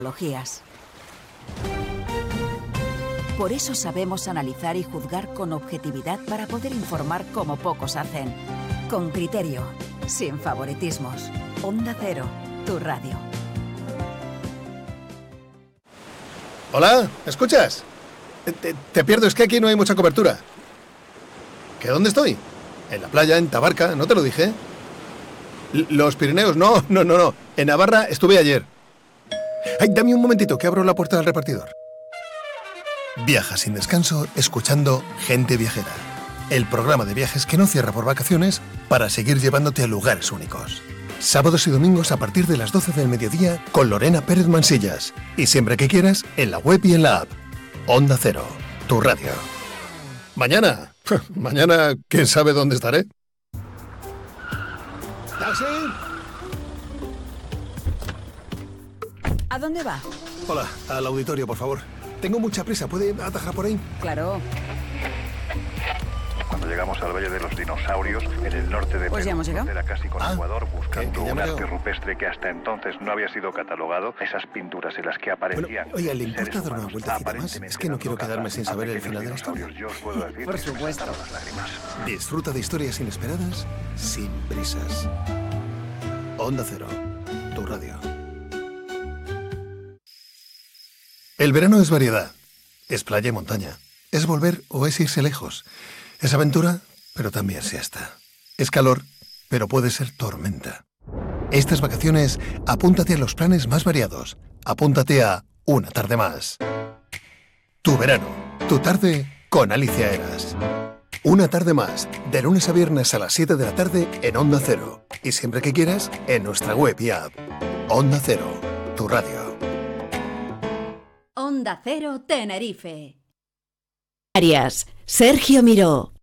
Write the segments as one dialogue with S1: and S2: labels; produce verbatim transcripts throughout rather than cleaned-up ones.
S1: tecnologías. Por eso sabemos analizar y juzgar con objetividad para poder informar como pocos hacen. Con criterio, sin favoritismos. Onda Cero, tu radio.
S2: Hola, ¿me escuchas? Te, te pierdo, es que aquí no hay mucha cobertura. ¿Que dónde estoy? En la playa, en Tabarca, ¿no te lo dije? L- Los Pirineos, no, no, no, no. En Navarra estuve ayer. Ay, dame un momentito, que abro la puerta del repartidor. Viaja sin descanso escuchando Gente Viajera, el programa de viajes que no cierra por vacaciones para seguir llevándote a lugares únicos. Sábados y domingos a partir de las doce del mediodía con Lorena Pérez Mansillas. Y siempre que quieras, en la web y en la app. Onda Cero, tu radio. Mañana, mañana, ¿quién sabe dónde estaré? ¿Taxi?
S1: ¿A dónde va?
S2: Hola, al auditorio, por favor. Tengo mucha prisa, ¿puede atajar por ahí?
S1: Claro.
S3: Cuando llegamos al Valle de los Dinosaurios, en el norte de
S1: Pues ya hemos llegado.
S3: frontera casi con
S2: Ah,
S3: Ecuador,
S2: que-
S3: buscando
S2: que ya
S3: un
S2: me
S3: arte
S2: llegado.
S3: rupestre que hasta entonces no había sido catalogado, esas pinturas en las que aparecían
S2: Bueno, oiga, ¿le importa
S3: seres
S2: dar una
S3: humanos
S2: vueltecita más?
S3: aparentemente
S2: Es que no quiero
S3: dando
S2: quedarme
S3: caza
S2: sin
S3: a
S2: saber el
S3: pequeños
S2: final de la historia.
S3: dinosaurios. Yo os puedo decir
S1: Por
S3: que se me
S1: supuesto.
S3: saltaron las lágrimas.
S2: Disfruta de historias inesperadas sin prisas. Onda Cero, tu radio. El verano es variedad. Es playa y montaña. Es volver o es irse lejos. Es aventura, pero también siesta. Es calor, pero puede ser tormenta. Estas vacaciones, apúntate a los planes más variados. Apúntate a Una Tarde Más. Tu verano, tu tarde con Alicia Eras. Una Tarde Más, de lunes a viernes a las siete de la tarde en Onda Cero. Y siempre que quieras, en nuestra web y app. Onda Cero, tu radio.
S4: Onda Cero Tenerife. Arias, Sergio Miró.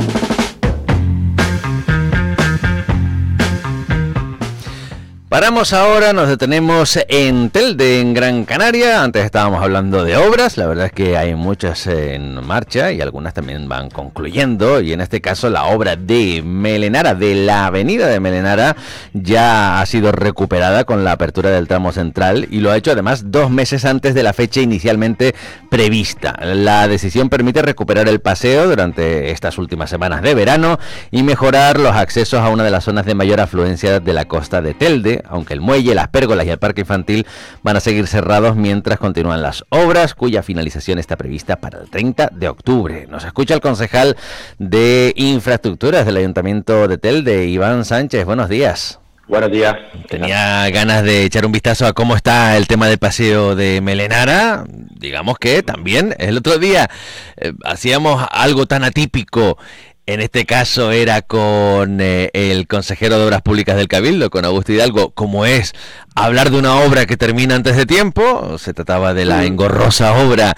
S5: Paramos ahora, nos detenemos en Telde, en Gran Canaria. Antes estábamos hablando de obras, la verdad es que hay muchas en marcha y algunas también van concluyendo. Y en este caso la obra de Melenara, de la avenida de Melenara, ya ha sido recuperada con la apertura del tramo central y lo ha hecho además dos meses antes de la fecha inicialmente prevista. La decisión permite recuperar el paseo durante estas últimas semanas de verano y mejorar los accesos a una de las zonas de mayor afluencia de la costa de Telde, aunque el muelle, las pérgolas y el parque infantil van a seguir cerrados mientras continúan las obras, cuya finalización está prevista para el treinta de octubre. Nos escucha el concejal de Infraestructuras del Ayuntamiento de Telde, Iván Sánchez. Buenos días.
S6: Buenos días.
S5: Tenía ganas de echar un vistazo a cómo está el tema del paseo de Melenara. Digamos que también el otro día eh, hacíamos algo tan atípico. En este caso era con eh, el consejero de Obras Públicas del Cabildo, con Augusto Hidalgo, como es hablar de una obra que termina antes de tiempo. Se trataba de la engorrosa obra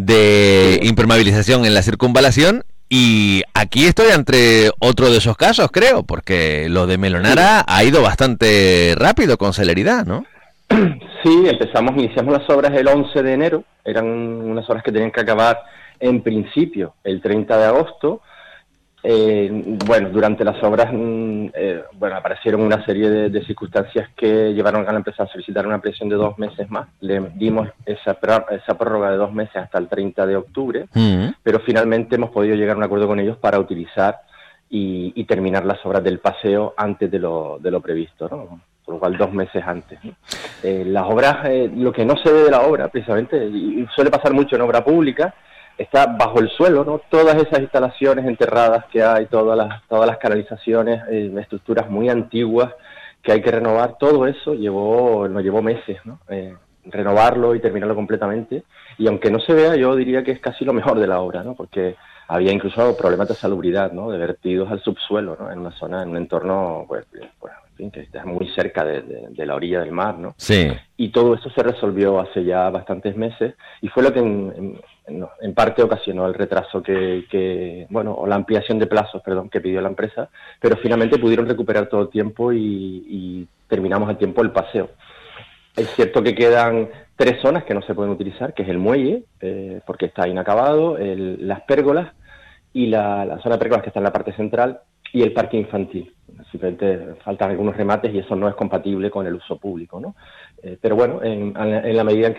S5: de impermeabilización en la circunvalación. Y aquí estoy entre otro de esos casos, creo, porque lo de Melenara ha ido bastante rápido, con celeridad, ¿no?
S6: Sí, empezamos, iniciamos las obras el once de enero. Eran unas obras que tenían que acabar en principio el treinta de agosto. Eh, bueno, durante las obras eh, bueno, aparecieron una serie de, de circunstancias que llevaron a la empresa a solicitar una presión de dos meses más. Le dimos esa, esa prórroga de dos meses hasta el treinta de octubre, mm. pero finalmente hemos podido llegar a un acuerdo con ellos para utilizar y, y terminar las obras del paseo antes de lo, de lo previsto, ¿no? Por lo cual dos meses antes. Eh, las obras, eh, lo que no se ve de la obra, precisamente, y suele pasar mucho en obra pública, está bajo el suelo, ¿no? Todas esas instalaciones enterradas que hay, todas las todas las canalizaciones, eh, estructuras muy antiguas que hay que renovar, todo eso llevó nos llevó meses, ¿no? Eh, renovarlo y terminarlo completamente. Y aunque no se vea, yo diría que es casi lo mejor de la obra, ¿no? Porque había incluso problemas de salubridad, ¿no? De vertidos al subsuelo, ¿no? En una zona, en un entorno, pues, pues en fin, que está muy cerca de, de, de la orilla del mar, ¿no?
S5: Sí.
S6: Y todo eso se resolvió hace ya bastantes meses y fue lo que en, en, en parte ocasionó el retraso que, que, bueno, o la ampliación de plazos, perdón, que pidió la empresa, pero finalmente pudieron recuperar todo el tiempo y, y terminamos a tiempo el paseo. Es cierto que quedan tres zonas que no se pueden utilizar, que es el muelle, eh, porque está inacabado, el, las pérgolas y la, la zona de pérgolas que está en la parte central, y el parque infantil. Simplemente faltan algunos remates y eso no es compatible con el uso público, ¿no? Eh, pero bueno, en, en la medida en que